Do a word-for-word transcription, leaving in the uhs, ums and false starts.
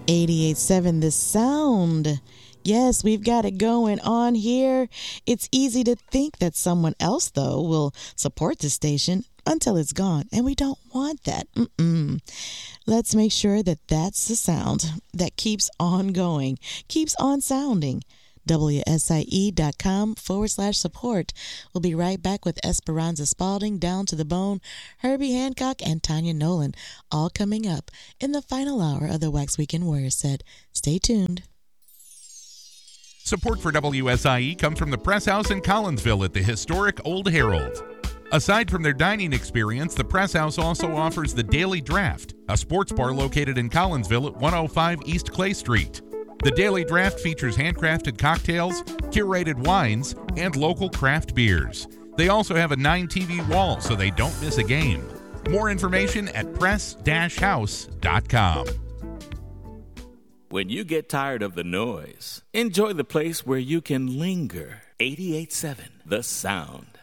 eighty-eight point seven The Sound. Yes, we've got it going on here. It's easy to think that someone else, though, will support the station until it's gone, and we don't want that. Mm-mm. Let's make sure that that's the sound that keeps on going, keeps on sounding. W S I E dot com forward slash support. We'll be right back with Esperanza Spalding, Down to the Bone, Herbie Hancock, and Tanya Nolan, all coming up in the final hour of the Wax Weekend Warrior set. Stay tuned. Support for W S I E comes from the Press House in Collinsville at the historic Old Herald. Aside from their dining experience, the Press House also offers the Daily Draft, a sports bar located in Collinsville at one oh five East Clay Street. The Daily Draft features handcrafted cocktails, curated wines, and local craft beers. They also have a nine T V wall so they don't miss a game. More information at press dash house dot com. When you get tired of the noise, enjoy the place where you can linger. eighty-eight point seven The Sound.